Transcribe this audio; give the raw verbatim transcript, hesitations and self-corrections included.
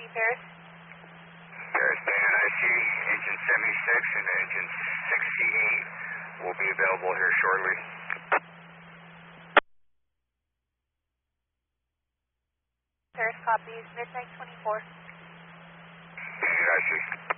copy, Paris. Paris Band I C, engine seventy-six and engine sixty-eight will be available here shortly. Paris copies, midnight twenty-four. Band I C.